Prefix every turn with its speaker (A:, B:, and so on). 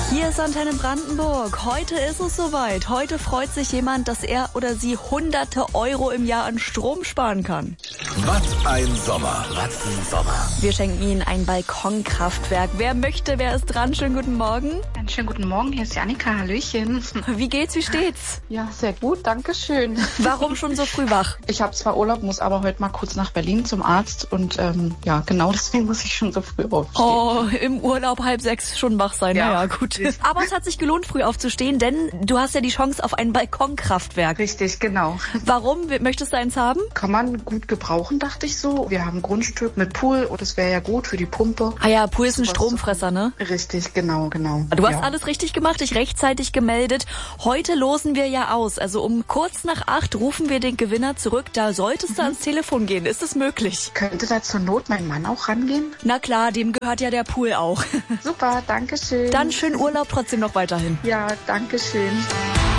A: Hier ist Antenne Brandenburg. Heute ist es soweit. Heute freut sich jemand, dass er oder sie hunderte Euro im Jahr an Strom sparen kann.
B: Was ein Sommer. Was ein Sommer.
A: Wir schenken Ihnen ein Balkonkraftwerk. Wer möchte, wer ist dran? Schönen guten Morgen.
C: Einen schönen guten Morgen, hier ist Annika. Hallöchen.
A: Wie geht's, wie steht's?
C: Ja, sehr gut, danke schön.
A: Warum schon so früh wach?
C: Ich habe zwar Urlaub, muss aber heute mal kurz nach Berlin zum Arzt und ja, genau deswegen muss ich schon so früh aufstehen.
A: Oh, im Urlaub 5:30 schon wach sein.
C: Ja.
A: Naja, gut. Aber es hat sich gelohnt, früh aufzustehen, denn du hast ja die Chance auf ein Balkonkraftwerk.
C: Richtig, genau.
A: Warum? Möchtest du eins haben?
C: Kann man gut gebrauchen, dachte ich so. Wir haben ein Grundstück mit Pool und das wäre ja gut für die Pumpe.
A: Ah ja, Pool ist ein
C: Sowas
A: Stromfresser, ne?
C: Richtig, genau.
A: Du hast alles richtig gemacht, dich rechtzeitig gemeldet. Heute losen wir ja aus. Also um kurz nach 8 rufen wir den Gewinner zurück. Da solltest du ans Telefon gehen. Ist es möglich?
C: Könnte da zur Not mein Mann auch rangehen?
A: Na klar, dem gehört ja der Pool auch.
C: Super, danke schön.
A: Dann schönen Urlaub trotzdem noch weiterhin.
C: Ja, danke schön.